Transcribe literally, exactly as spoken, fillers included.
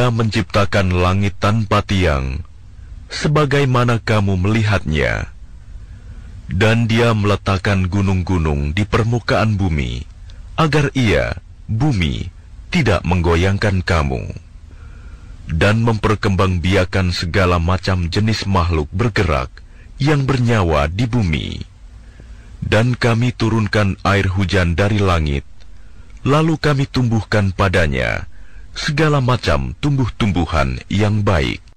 Dia menciptakan langit tanpa tiang, sebagaimana kamu melihatnya. Dan Dia meletakkan gunung-gunung di permukaan bumi, agar Ia, bumi, tidak menggoyangkan kamu. Dan memperkembangbiakan segala macam jenis makhluk bergerak yang bernyawa di bumi. Dan kami turunkan air hujan dari langit, lalu kami tumbuhkan padanya segala macam tumbuh-tumbuhan yang baik.